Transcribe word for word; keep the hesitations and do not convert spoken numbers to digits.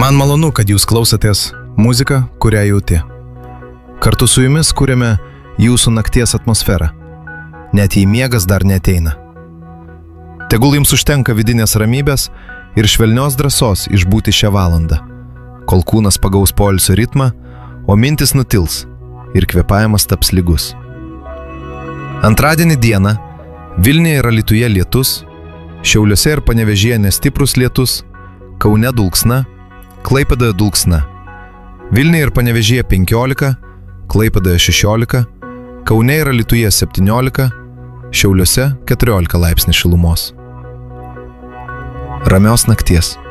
Man malonu, kad jūs klausotės muziką, kurią jauti. Kartu su jumis kūrėme jūsų nakties atmosferą, net jei miegas dar neateina. Tegul jums užtenka vidinės ramybės ir švelnios drąsos išbūti šią valandą, kol kūnas pagaus poilsio ritmą, o mintis nutils ir kvėpavimas taps lygus. Antradienį dieną Vilniuje ir Alytuje lietus, Šiauliuose ir Panevėžyje nestiprus lietus, Kaune dulksna, Klaipėdoje dulksna. Vilniuje ir Panevėžyje penkiolika, Klaipėdoje šešiolika, Kaune ir Alytuje septyniolika, Šiauliuose keturiolika laipsnių šilumos. Ramios nakties.